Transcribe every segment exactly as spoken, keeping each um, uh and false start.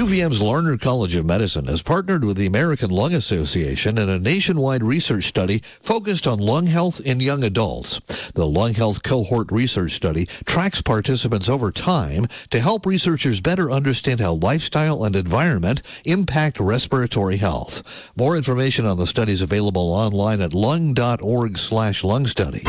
V M's Larner College of Medicine has partnered with the American Lung Association in a nationwide research study focused on lung health in young adults. The Lung Health Cohort Research Study tracks participants over time to help researchers better understand how lifestyle and environment impact respiratory health. More information on the study is available online at lung.org slash lung study.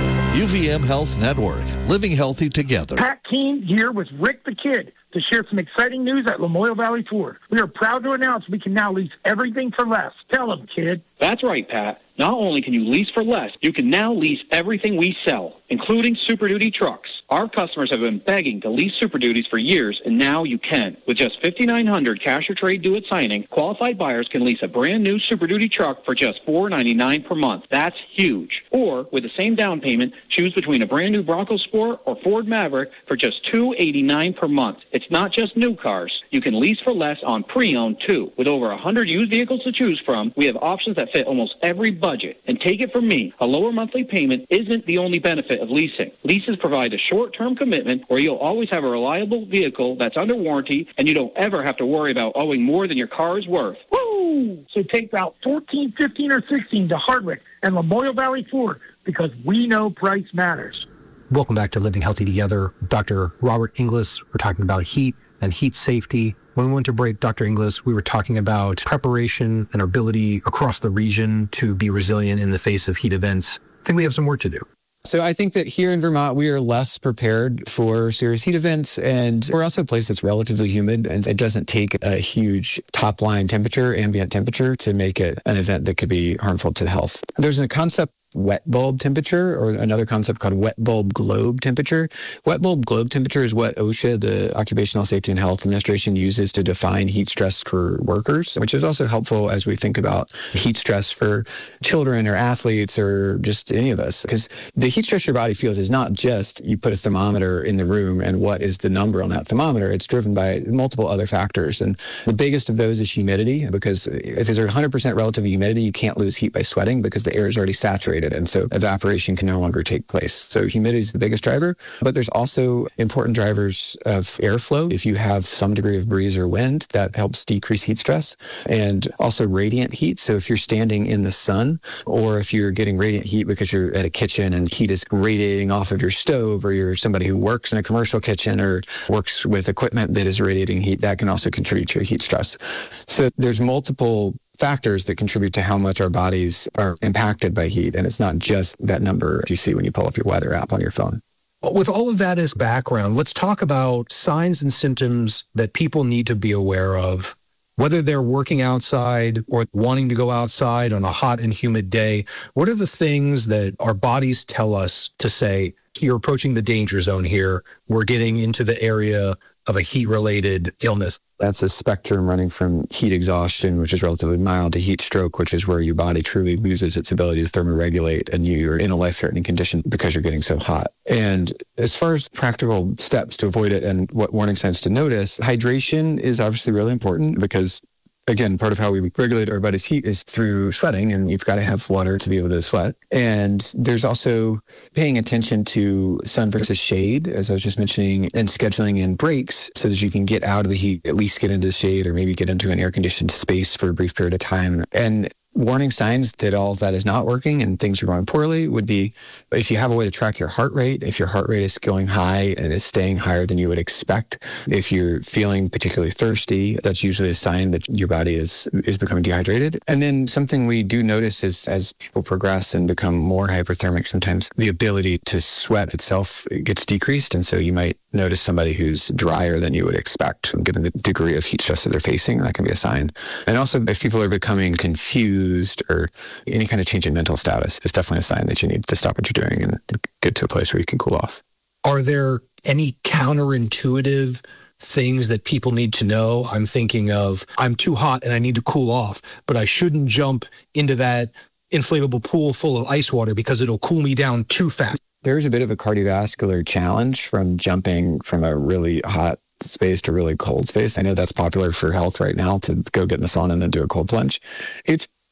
U V M Health Network, living healthy together. Pat Keene here with Rick the Kid to share some exciting news at Lamoille Valley Ford. We are proud to announce we can now lease everything for less. Tell them, kid. That's right, Pat. Not only can you lease for less, you can now lease everything we sell, including Super Duty trucks. Our customers have been begging to lease Super Duties for years, and now you can. With just five thousand nine hundred dollars cash or trade due at signing, qualified buyers can lease a brand new Super Duty truck for just four dollars and ninety-nine cents per month. That's huge. Or, with the same down payment, choose between a brand new Bronco Sport or Ford Maverick for just two hundred eighty-nine dollars per month. It's not just new cars. You can lease for less on pre-owned, too. With over one hundred used vehicles to choose from, we have options that fit almost every budget. And take it from me, a lower monthly payment isn't the only benefit of leasing. Leases provide a short-term commitment where you'll always have a reliable vehicle that's under warranty, and you don't ever have to worry about owing more than your car is worth. Woo! So take Route fourteen, fifteen, or sixteen to Hardwick and Lamoille Valley Ford, because we know price matters. Welcome back to Living Healthy Together. Doctor Robert Inglis. We're talking about heat and heat safety. When we went to break, Doctor Inglis, we were talking about preparation and our ability across the region to be resilient in the face of heat events. I think we have some work to do. So I think that here in Vermont, we are less prepared for serious heat events, and we're also a place that's relatively humid, and it doesn't take a huge top-line temperature, ambient temperature, to make it an event that could be harmful to health. There's a concept, wet bulb temperature, or another concept called wet bulb globe temperature. Wet bulb globe temperature is what OSHA, the Occupational Safety and Health Administration, uses to define heat stress for workers, which is also helpful as we think about heat stress for children or athletes or just any of us. Because the heat stress your body feels is not just you put a thermometer in the room and what is the number on that thermometer. It's driven by multiple other factors. And the biggest of those is humidity, because if there's one hundred percent relative humidity, you can't lose heat by sweating because the air is already saturated. And so evaporation can no longer take place. So humidity is the biggest driver, but there's also important drivers of airflow. If you have some degree of breeze or wind, that helps decrease heat stress, and also radiant heat. So if you're standing in the sun, or if you're getting radiant heat because you're at a kitchen and heat is radiating off of your stove, or you're somebody who works in a commercial kitchen or works with equipment that is radiating heat, that can also contribute to heat stress. So there's multiple factors that contribute to how much our bodies are impacted by heat. And it's not just that number you see when you pull up your weather app on your phone. With all of that as background, let's talk about signs and symptoms that people need to be aware of, whether they're working outside or wanting to go outside on a hot and humid day. What are the things that our bodies tell us to say, you're approaching the danger zone here, we're getting into the area of a heat-related illness? That's a spectrum running from heat exhaustion, which is relatively mild, to heat stroke, which is where your body truly loses its ability to thermoregulate and you're in a life-threatening condition because you're getting so hot. And as far as practical steps to avoid it and what warning signs to notice, hydration is obviously really important because, again, part of how we regulate our body's heat is through sweating, and you've got to have water to be able to sweat. And there's also paying attention to sun versus shade, as I was just mentioning, and scheduling in breaks so that you can get out of the heat, at least get into the shade, or maybe get into an air-conditioned space for a brief period of time. And warning signs that all of that is not working and things are going poorly would be if you have a way to track your heart rate, if your heart rate is going high and is staying higher than you would expect, if you're feeling particularly thirsty, that's usually a sign that your body is is becoming dehydrated. And then something we do notice is as people progress and become more hyperthermic, sometimes the ability to sweat itself gets decreased. And so you might notice somebody who's drier than you would expect, given the degree of heat stress that they're facing. That can be a sign. And also if people are becoming confused or any kind of change in mental status, it's definitely a sign that you need to stop what you're doing and get to a place where you can cool off. Are there any counterintuitive things that people need to know? I'm thinking of, I'm too hot and I need to cool off, but I shouldn't jump into that inflatable pool full of ice water because it'll cool me down too fast. There's a bit of a cardiovascular challenge from jumping from a really hot space to really cold space. I know that's popular for health right now, to go get in the sauna and then do a cold plunge. It's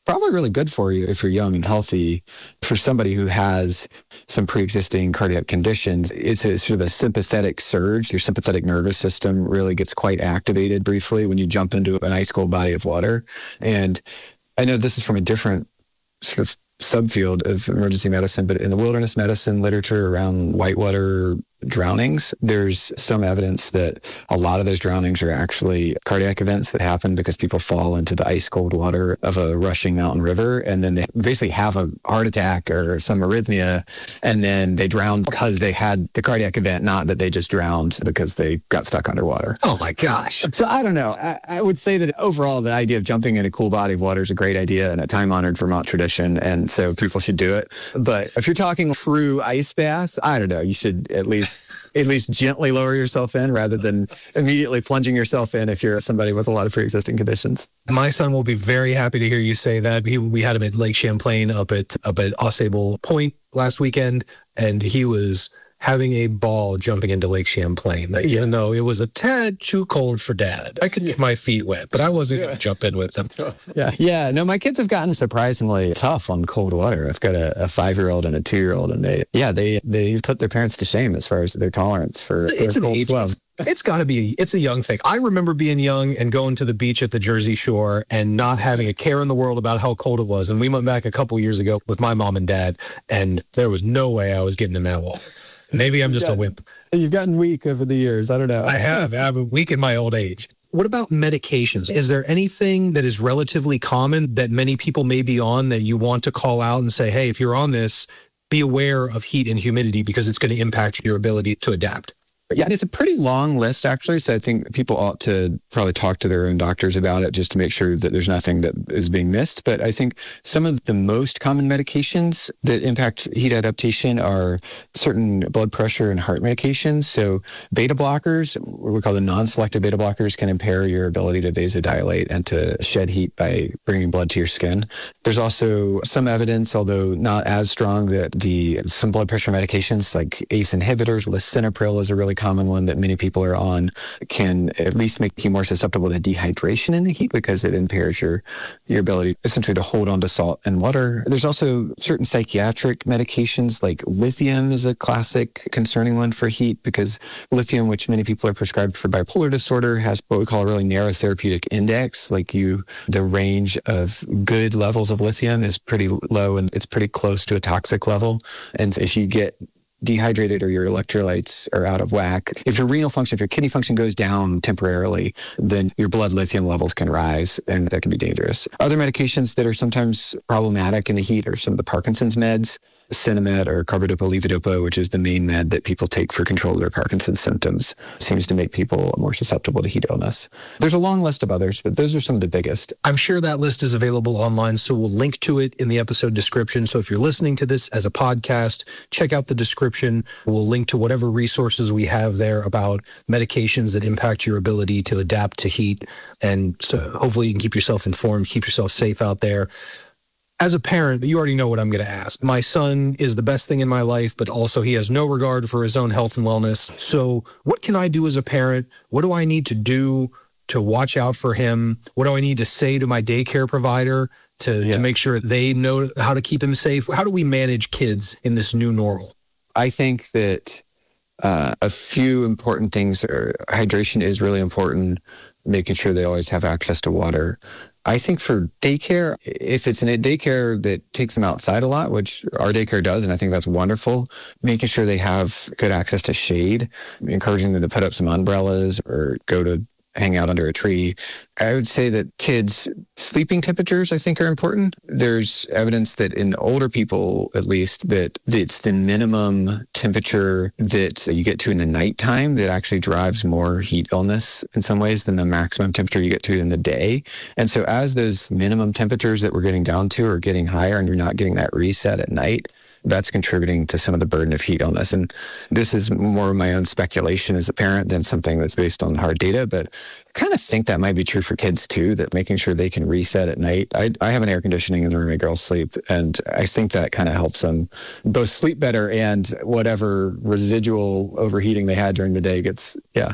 probably really good for you if you're young and healthy. For somebody who has some pre-existing cardiac conditions, it's a sort of a sympathetic surge. Your sympathetic nervous system really gets quite activated briefly when you jump into an ice cold body of water. And I know this is from a different sort of subfield of emergency medicine, but in the wilderness medicine literature around whitewater drownings, there's some evidence that a lot of those drownings are actually cardiac events that happen because people fall into the ice cold water of a rushing mountain river, and then they basically have a heart attack or some arrhythmia, and then they drown because they had the cardiac event, not that they just drowned because they got stuck underwater. Oh my gosh. So I don't know. I, I would say that overall the idea of jumping in a cool body of water is a great idea and a time-honored Vermont tradition, and so people should do it. But if you're talking true ice bath, I don't know. You should at least at least gently lower yourself in rather than immediately plunging yourself in if you're somebody with a lot of pre-existing conditions. My son will be very happy to hear you say that. He, we had him at Lake Champlain up at up at Ausable Point last weekend, and he was having a ball jumping into Lake Champlain, even though it was a tad too cold for Dad. I could get my feet wet, but I wasn't yeah. going to jump in with them. Yeah, yeah. No, my kids have gotten surprisingly tough on cold water. I've got a, a five-year-old and a two-year-old, and they, yeah, they they put their parents to shame as far as their tolerance for, for it's cold swim. It's got to be, it's a young thing. I remember being young and going to the beach at the Jersey Shore and not having a care in the world about how cold it was. And we went back a couple years ago with my mom and dad, and there was no way I was getting in that water. Maybe I'm just got, a wimp. You've gotten weak over the years. I don't know. I have. I'm weak in my old age. What about medications? Is there anything that is relatively common that many people may be on that you want to call out and say, hey, if you're on this, be aware of heat and humidity because it's going to impact your ability to adapt? Yeah, it's a pretty long list, actually. So I think people ought to probably talk to their own doctors about it just to make sure that there's nothing that is being missed. But I think some of the most common medications that impact heat adaptation are certain blood pressure and heart medications. So beta blockers, what we call the non-selective beta blockers, can impair your ability to vasodilate and to shed heat by bringing blood to your skin. There's also some evidence, although not as strong, that the some blood pressure medications like A C E inhibitors, lisinopril is a really common one that many people are on, can at least make you more susceptible to dehydration in the heat because it impairs your your ability essentially to hold on to salt and water. There's also certain psychiatric medications like lithium is a classic concerning one for heat because lithium, which many people are prescribed for bipolar disorder, has what we call a really narrow therapeutic index. Like you, the range of good levels of lithium is pretty low and it's pretty close to a toxic level. And if you get dehydrated or your electrolytes are out of whack, if your renal function, if your kidney function goes down temporarily, then your blood lithium levels can rise and that can be dangerous. Other medications that are sometimes problematic in the heat are some of the Parkinson's meds, Sinemet or carbidopa-levodopa, which is the main med that people take for control of their Parkinson's symptoms, seems to make people more susceptible to heat illness. There's a long list of others, but those are some of the biggest. I'm sure that list is available online, so we'll link to it in the episode description. So if you're listening to this as a podcast, check out the description. We'll link to whatever resources we have there about medications that impact your ability to adapt to heat. And so hopefully you can keep yourself informed, keep yourself safe out there. As a parent, you already know what I'm going to ask. My son is the best thing in my life, but also he has no regard for his own health and wellness. So what can I do as a parent? What do I need to do to watch out for him? What do I need to say to my daycare provider to, yeah. to make sure they know how to keep him safe? How do we manage kids in this new normal? I think that uh, a few important things are hydration is really important, making sure they always have access to water. I think for daycare, if it's in a daycare that takes them outside a lot, which our daycare does, and I think that's wonderful, making sure they have good access to shade, encouraging them to put up some umbrellas or go to hang out under a tree. I would say that kids' sleeping temperatures, I think, are important. There's evidence that in older people, at least, that it's the minimum temperature that you get to in the nighttime that actually drives more heat illness in some ways than the maximum temperature you get to in the day. And so as those minimum temperatures that we're getting down to are getting higher and you're not getting that reset at night, that's contributing to some of the burden of heat illness. And this is more of my own speculation as a parent than something that's based on hard data, but I kind of think that might be true for kids too, that making sure they can reset at night. I, I have an air conditioning in the room my girls sleep, and I think that kind of helps them both sleep better and whatever residual overheating they had during the day gets, yeah.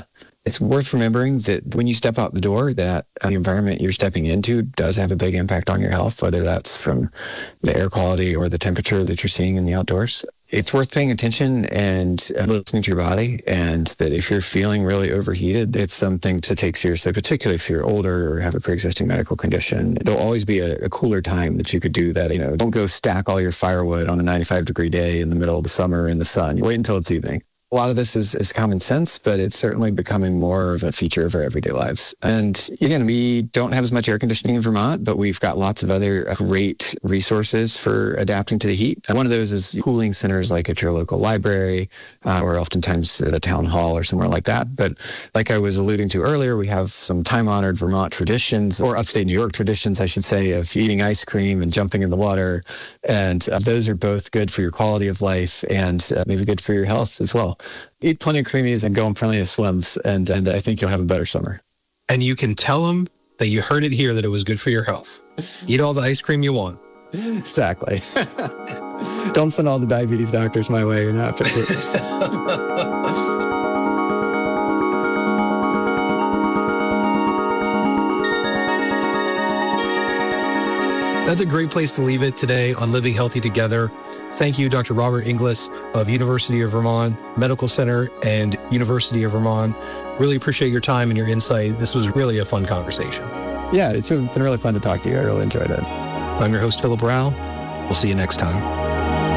It's worth remembering that when you step out the door, that the environment you're stepping into does have a big impact on your health, whether that's from the air quality or the temperature that you're seeing in the outdoors. It's worth paying attention and listening to your body, and that if you're feeling really overheated, it's something to take seriously, particularly if you're older or have a pre-existing medical condition. There'll always be a, a cooler time that you could do that. You know, don't go stack all your firewood on a ninety-five degree day in the middle of the summer in the sun. Wait until it's evening. A lot of this is, is common sense, but it's certainly becoming more of a feature of our everyday lives. And again, we don't have as much air conditioning in Vermont, but we've got lots of other great resources for adapting to the heat. And one of those is cooling centers like at your local library, uh, or oftentimes at a town hall or somewhere like that. But like I was alluding to earlier, we have some time-honored Vermont traditions, or upstate New York traditions, I should say, of eating ice cream and jumping in the water. And uh, those are both good for your quality of life and uh, maybe good for your health as well. Eat plenty of creamies and go on plenty of swims, and, and I think you'll have a better summer. And you can tell them that you heard it here, that it was good for your health. Eat all the ice cream you want. Exactly. Don't send all the diabetes doctors my way. You're not fit for this. That's a great place to leave it today on Living Healthy Together. Thank you, Doctor Robert Inglis of University of Vermont Medical Center and University of Vermont. Really appreciate your time and your insight. This was really a fun conversation. Yeah, it's been really fun to talk to you. I really enjoyed it. I'm your host, Philip Rao. We'll see you next time.